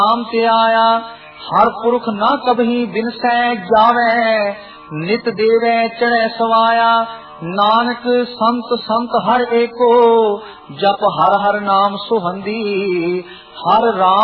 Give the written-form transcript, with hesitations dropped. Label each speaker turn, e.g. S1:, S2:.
S1: नाम ते आया, हर पुरख न कभी बिनसै जावै, नित देवै चढ़ै सवाया। नानक संत संत हर एको, जप हर हर नाम सुहंदी, हर राम